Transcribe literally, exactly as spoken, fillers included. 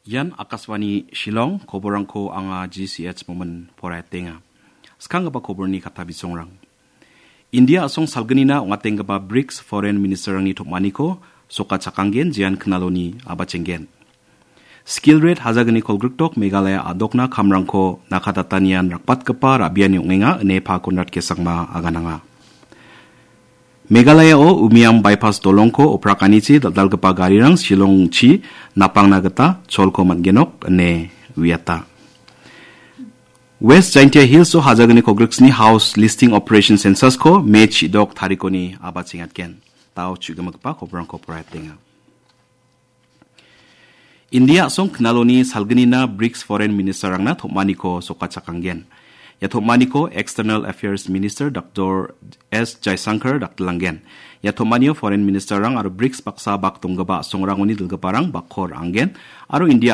Yan Akaswani Shillong koborangko anga G C H momen porai tenga. Skang ba kobor ni kata bisongrang. India asong salganina ongateng ba B R I C S Foreign Minister ni topmaniko soka chakanggen jian knaloni abacenggen. Skill rate hazagani kolgruktok Meghalaya adokna kamrangko nakatatanian rakpat kepa rabian yongenga ne pa konrat kesangma agananga. Meghalaya o umiang bypass dolongko oprakanici daldalgepa garirang Shillong chi napang nagata cholko mangenok ne wiata. West Jaintia Hills o hazagani kogriksni house listing operation census ko match dok tarikoni abatsingatken. Tao chugamagpa kobrang corporate tenga. India song knaloni salganina B R I C S Foreign Minister rangna thopmaniko soka chakanggen. Ya thopmaniko External Affairs Minister Doctor S Jaisankar daktlanggen. Ya thopmanio Foreign Minister rang aro B R I C S baksa bak tunggaba songrangoni dilgaparang bakhor anggen aro India